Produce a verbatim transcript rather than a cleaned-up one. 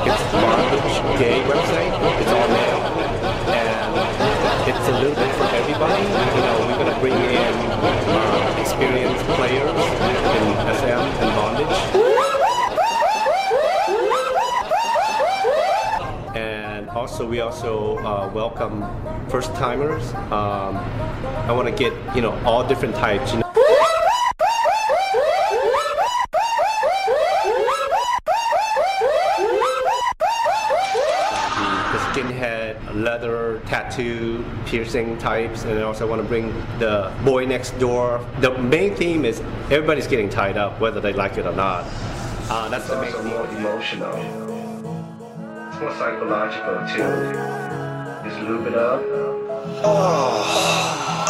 It's bondage gay website. It's all male, and it's a little bit for everybody. You know, we're gonna bring in uh, experienced players in S M and bondage. And also, we also uh, welcome first timers. Um, I want to get, you know, all different types. You know. The skinhead, leather, tattoo, piercing types, and I also want to bring the boy next door. The main theme is everybody's getting tied up, whether they like it or not. Uh, that's the main theme. More emotional. It's more psychological too. Just lube it up. Oh.